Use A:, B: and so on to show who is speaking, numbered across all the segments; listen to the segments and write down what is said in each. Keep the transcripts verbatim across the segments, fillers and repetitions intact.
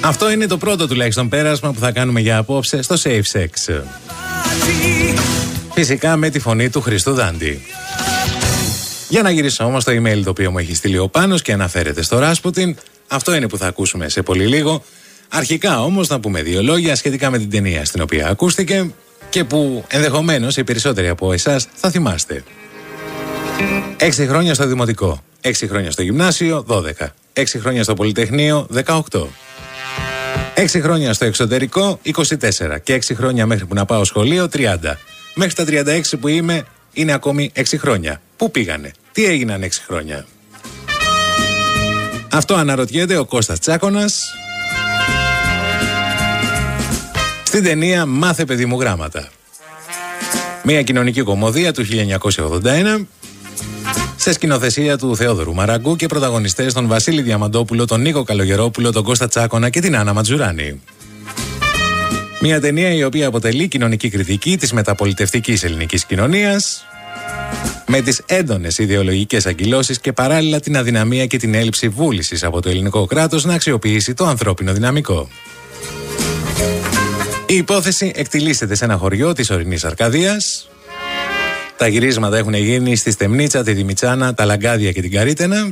A: Αυτό είναι το πρώτο τουλάχιστον πέρασμα που θα κάνουμε για απόψε στο Safe Sex. Φυσικά με τη φωνή του Χριστού Δάντη. Για να γυρίσω όμως στο email το οποίο μου έχει στείλει ο Πάνος και αναφέρεται στο Ράσπουτιν, αυτό είναι που θα ακούσουμε σε πολύ λίγο. Αρχικά όμως να πούμε δύο λόγια σχετικά με την ταινία στην οποία ακούστηκε και που ενδεχομένως οι περισσότεροι από εσάς θα θυμάστε. Έξι χρόνια στο δημοτικό, έξι χρόνια στο γυμνάσιο, δώδεκα. Έξι χρόνια στο πολυτεχνείο, δεκαοκτώ. Έξι χρόνια στο εξωτερικό, είκοσι τέσσερα. Και έξι χρόνια μέχρι που να πάω σχολείο, τριάντα. Μέχρι τα τριάντα έξι που είμαι, είναι ακόμη έξι χρόνια. Πού πήγανε, τι έγιναν έξι χρόνια? Αυτό αναρωτιέται ο Κώστας Τσάκωνας στην ταινία «Μάθε παιδί μου γράμματα». Μια κοινωνική κωμωδία του χίλια εννιακόσια ογδόντα ένα σε σκηνοθεσία του Θεόδωρου Μαραγκού και πρωταγωνιστές τον Βασίλη Διαμαντόπουλο, τον Νίκο Καλογερόπουλο, τον Κώστα Τσάκωνα και την Άννα Ματζουράνη. Μια ταινία η οποία αποτελεί κοινωνική κριτική της μεταπολιτευτικής ελληνικής κοινωνίας με τις έντονες ιδεολογικές αγκυλώσεις και παράλληλα την αδυναμία και την έλλειψη βούλησης από το ελληνικό κράτος να αξιοποιήσει το ανθρώπινο δυναμικό. Η υπόθεση εκτιλήσεται σε ένα χωριό της ορεινής Αρκαδίας. Τα γυρίσματα έχουν γίνει στη Στεμνίτσα, τη Δημητσάνα, τα Λαγκάδια και την Καρίταινα.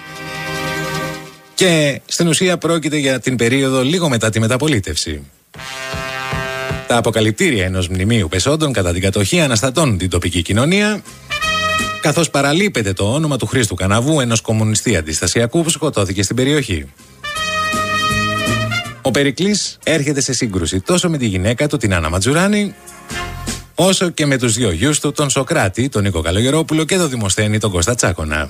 A: Και στην ουσία πρόκειται για την περίοδο λίγο μετά τη μεταπολίτευση. Τα αποκαλυπτήρια ενός μνημείου πεσόντων κατά την κατοχή αναστατώνουν την τοπική κοινωνία, καθώς παραλείπεται το όνομα του Χρήστου Καναβού, ενός κομμουνιστή αντιστασιακού που σκοτώθηκε στην περιοχή. Ο Περικλής έρχεται σε σύγκρουση τόσο με τη γυναίκα του, την Άννα Ματζουράνη, όσο και με τους δυο γιους του, τον Σοκράτη, τον Νίκο Καλογερόπουλο και τον Δημοσθένη, τον Κώστα Τσάκωνα.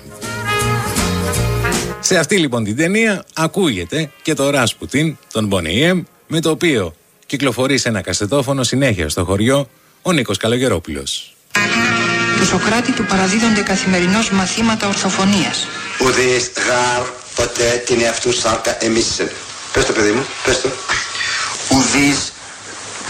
A: Σε αυτή λοιπόν την ταινία ακούγεται και το Ράσπουτιν, τον Boney M, με το οποίο κυκλοφορεί σε ένα κασετόφωνο συνέχεια στο χωριό ο Νίκος Καλογερόπουλος.
B: Του Σοκράτη του παραδίδονται καθημερινώς μαθήματα ορθοφωνίας.
C: Ουδείς γάρ ποτέ την εαυτού σάρκα εμίσσεν. Πες το παιδί μου, πες το. Ουδείς